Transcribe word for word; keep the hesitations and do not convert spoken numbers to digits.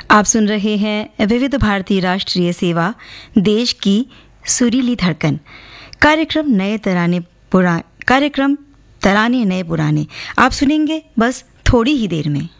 आप सुन रहे हैं विविध भारती राष्ट्रीय सेवा, देश की सुरीली धड़कन। कार्यक्रम नए तराने पुरा कार्यक्रम तराने नए पुराने आप सुनेंगे बस थोड़ी ही देर में।